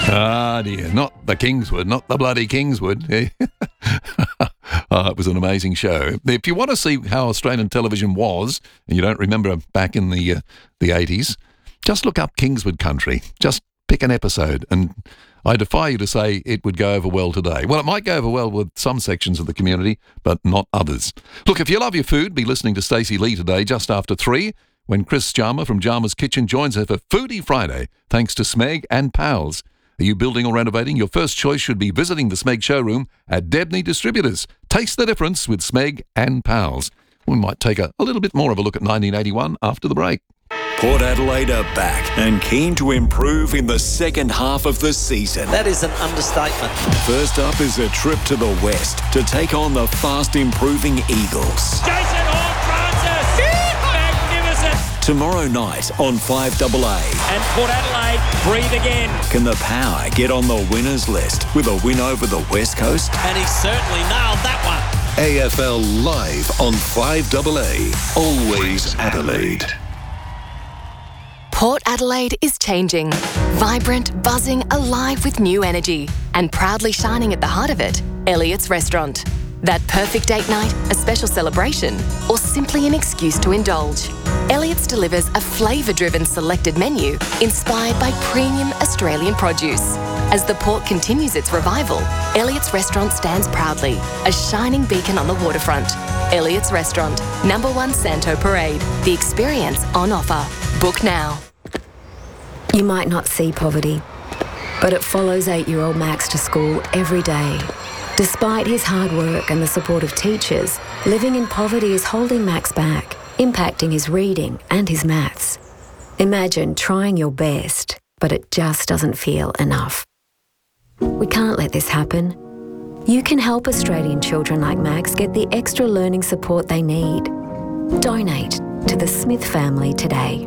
Ah, dear. Not the Kingswood, not the bloody Kingswood. It was an amazing show. If you want to see how Australian television was, and you don't remember back in the 80s, just look up Kingswood Country. Just pick an episode, and I defy you to say it would go over well today. Well, it might go over well with some sections of the community, but not others. Look, if you love your food, be listening to Stacey Lee today just after 3, when Chris Jarma from Jarma's Kitchen joins her for Foodie Friday, thanks to Smeg and Pals. Are you building or renovating? Your first choice should be visiting the Smeg showroom at Debney Distributors. Taste the difference with Smeg and Pals. We might take a little bit more of a look at 1981 after the break. Port Adelaide are back and keen to improve in the second half of the season. That is an understatement. First up is a trip to the west to take on the fast-improving Eagles. Jason Horne-Francis! Magnificent! Tomorrow night on 5AA. And Port Adelaide breathe again. Can the Power get on the winners list with a win over the West Coast? And he certainly nailed that one. AFL Live on 5AA. Always Adelaide. Port Adelaide is changing. Vibrant, buzzing, alive with new energy. And proudly shining at the heart of it, Elliott's Restaurant. That perfect date night, a special celebration, or simply an excuse to indulge. Elliott's delivers a flavour-driven selected menu inspired by premium Australian produce. As the port continues its revival, Elliott's Restaurant stands proudly, a shining beacon on the waterfront. Elliott's Restaurant, number 1 Santo Parade. The experience on offer. Book now. You might not see poverty, but it follows 8-year-old Max to school every day. Despite his hard work and the support of teachers, living in poverty is holding Max back, impacting his reading and his maths. Imagine trying your best, but it just doesn't feel enough. We can't let this happen. You can help Australian children like Max get the extra learning support they need. Donate to the Smith family today.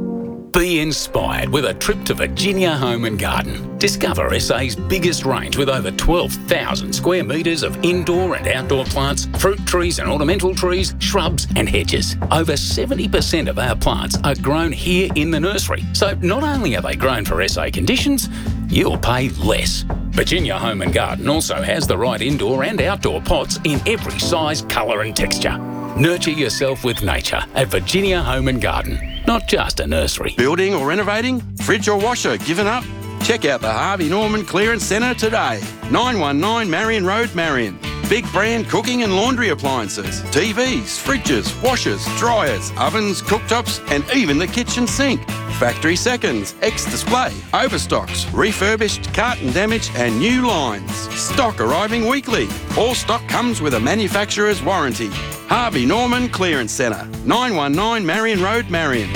Be inspired with a trip to Virginia Home and Garden. Discover SA's biggest range with over 12,000 square metres of indoor and outdoor plants, fruit trees and ornamental trees, shrubs and hedges. Over 70% of our plants are grown here in the nursery. So not only are they grown for SA conditions, you'll pay less. Virginia Home and Garden also has the right indoor and outdoor pots in every size, colour and texture. Nurture yourself with nature at Virginia Home and Garden, not just a nursery. Building or renovating? Fridge or washer given up? Check out the Harvey Norman Clearance Centre today. 919 Marion Road, Marion. Big brand cooking and laundry appliances, TVs, fridges, washers, dryers, ovens, cooktops and even the kitchen sink. Factory seconds, ex-display, overstocks, refurbished, carton damage and new lines. Stock arriving weekly. All stock comes with a manufacturer's warranty. Harvey Norman Clearance Centre, 919 Marion Road, Marion.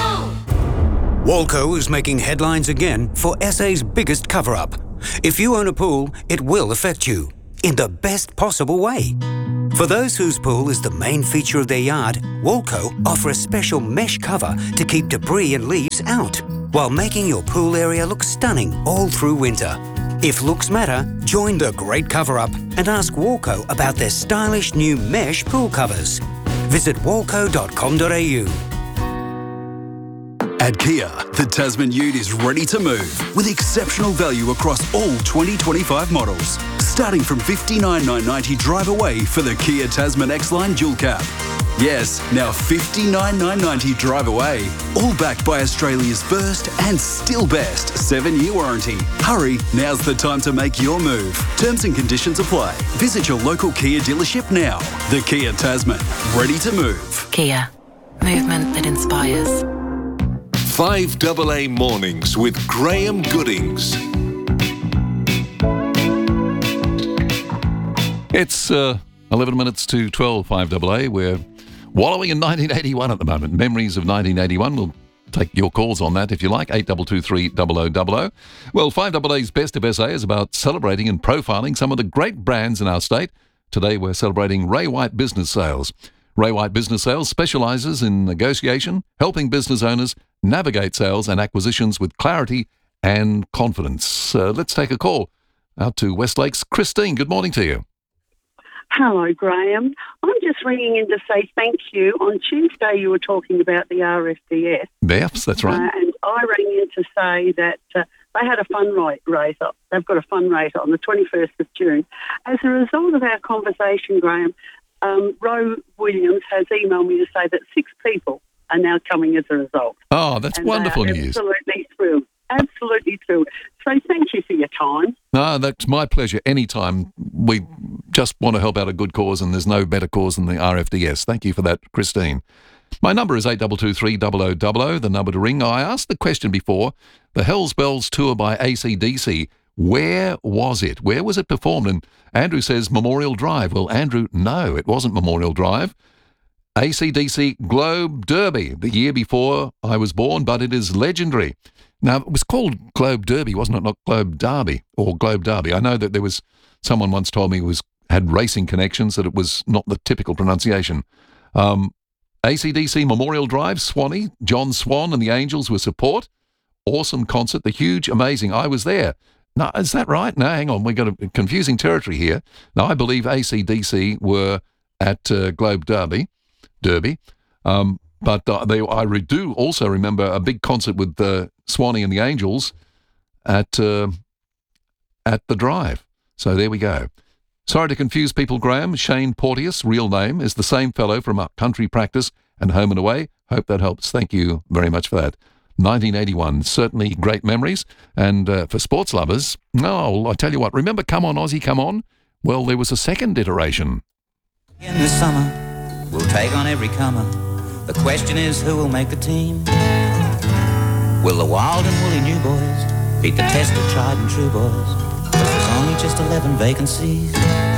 Walco is making headlines again for SA's biggest cover-up. If you own a pool, it will affect you in the best possible way. For those whose pool is the main feature of their yard, Walco offer a special mesh cover to keep debris and leaves out, while making your pool area look stunning all through winter. If looks matter, join the great cover-up and ask Walco about their stylish new mesh pool covers. Visit walco.com.au. At Kia, the Tasman Ute is ready to move with exceptional value across all 2025 models. Starting from $59,990 drive away for the Kia Tasman X-Line Dual Cab. Yes, now $59,990 drive away. All backed by Australia's first and still best 7-year warranty. Hurry, now's the time to make your move. Terms and conditions apply. Visit your local Kia dealership now. The Kia Tasman, ready to move. Kia. Movement that inspires. 5AA Mornings with Graham Goodings. It's 11 minutes to 12, 5AA. We're wallowing in 1981 at the moment. Memories of 1981. We'll take your calls on that if you like. 8223 0000. Well, 5AA's Best of SA is about celebrating and profiling some of the great brands in our state. Today we're celebrating Ray White Business Sales. Ray White Business Sales specialises in negotiation, helping business owners navigate sales and acquisitions with clarity and confidence. Let's take a call out to Westlake's Christine. Good morning to you. Hello, Graham. I'm just ringing in to say thank you. On Tuesday, you were talking about the RFDS. Yes, that's right. And I rang in to say that they had a fundraiser. They've got a fundraiser on the 21st of June. As a result of our conversation, Graham, Ro Williams has emailed me to say that 6 people are now coming as a result. Oh, that's wonderful news. Absolutely thrilled. Absolutely thrilled. So thank you for your time. No, that's my pleasure. Anytime. We just want to help out a good cause, and there's no better cause than the RFDS. Thank you for that, Christine. My number is 8223 the number to ring. I asked the question before, the Hells Bells tour by AC/DC, where was it? Where was it performed? And Andrew says Memorial Drive. Well, Andrew, no, it wasn't Memorial Drive. AC/DC Globe Derby, the year before I was born, but it is legendary. Now, it was called Globe Derby, wasn't it? Not Globe Derby or Globe Derby. I know that there was someone once told me had racing connections, that it was not the typical pronunciation. AC/DC Memorial Drive, Swanee, John Swan and the Angels were support. Awesome concert, the huge, amazing. I was there. No, is that right? No, hang on. We've got a confusing territory here. Now, I believe AC/DC were at Globe Derby. But I do also remember a big concert with Swanee and the Angels at the Drive. So there we go. Sorry to confuse people, Graham. Shane Porteous, real name, is the same fellow from Up Country Practice and Home and Away. Hope that helps. Thank you very much for that. 1981, certainly great memories. And for sports lovers, I tell you what, remember Come On Aussie, Come On? Well, there was a second iteration. In the summer, we'll take on every comer. The question is, who will make the team? Will the wild and woolly new boys beat the tested, tried and true boys? 'Cause there's only just 11 vacancies.